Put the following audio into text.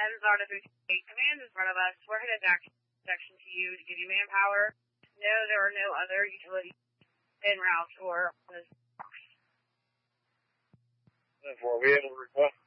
MZAR 328 Command in front of us. We're headed back to section to you to give you manpower. No, there are no other utilities en route or on this box. Therefore, we able to request